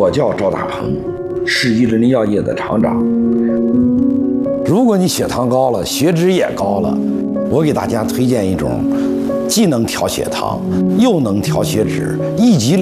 我叫赵大鹏，是伊林药业的厂长。 如果你血糖高了，血脂也高了，我给大家推荐一种既能调血糖又能调血脂，1级